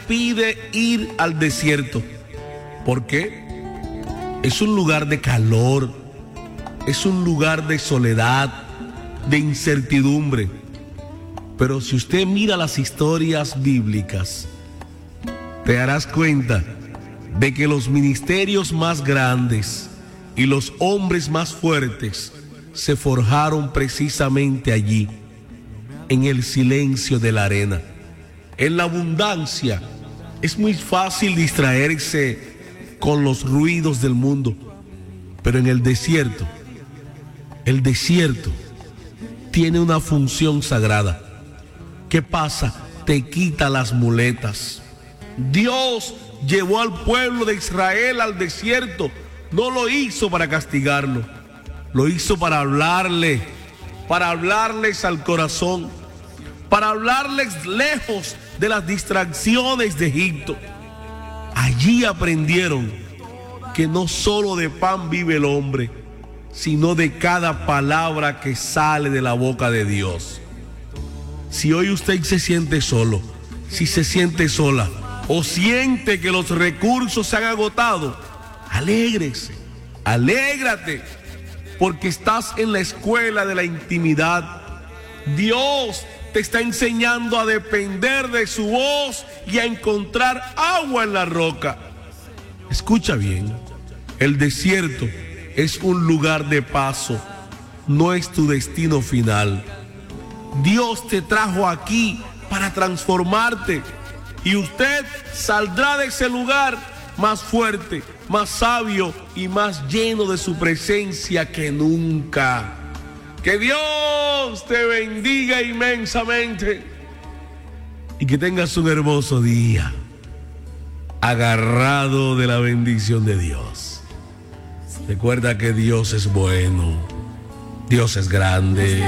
pide ir al desierto. ¿Por qué? Es un lugar de calor, es un lugar de soledad, de incertidumbre. Pero si usted mira las historias bíblicas, te darás cuenta de que los ministerios más grandes y los hombres más fuertes se forjaron precisamente allí, en el silencio de la arena. En la abundancia es muy fácil distraerse con los ruidos del mundo, pero en el desierto tiene una función sagrada. ¿Qué pasa? Te quita las muletas. Dios llevó al pueblo de Israel al desierto. No lo hizo para castigarlo, lo hizo para hablarles al corazón, para hablarles lejos de las distracciones de Egipto. Allí aprendieron que no solo de pan vive el hombre, sino de cada palabra que sale de la boca de Dios. Si hoy usted se siente solo, si se siente sola, o siente que los recursos se han agotado, alégrese, alégrate, porque estás en la escuela de la intimidad. Dios te está enseñando a depender de su voz y a encontrar agua en la roca. Escucha bien, el desierto es un lugar de paso, no es tu destino final. Dios te trajo aquí para transformarte y usted saldrá de ese lugar más fuerte, más sabio y más lleno de su presencia que nunca. Que Dios te bendiga inmensamente y que tengas un hermoso día, agarrado de la bendición de Dios. Recuerda que Dios es bueno, Dios es grande.